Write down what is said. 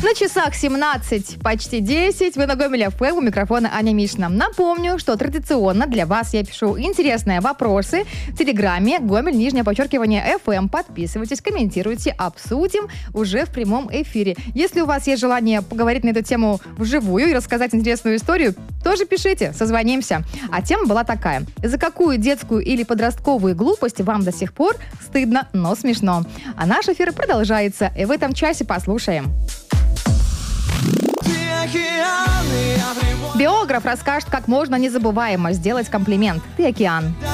На часах 17, почти 10. Вы на Гомель ФМ, у микрофона Аня Мишина. Напомню, что традиционно для вас я пишу интересные вопросы в Телеграме Гомель, _FM. Подписывайтесь, комментируйте, обсудим уже в прямом эфире. Если у вас есть желание поговорить на эту тему вживую и рассказать интересную историю, тоже пишите, созвонимся. А тема была такая. За какую детскую или подростковую глупость вам до сих пор стыдно, но смешно? А наш эфир продолжается, и в этом часе послушаем. Биограф расскажет, как можно незабываемо сделать комплимент. Ты океан.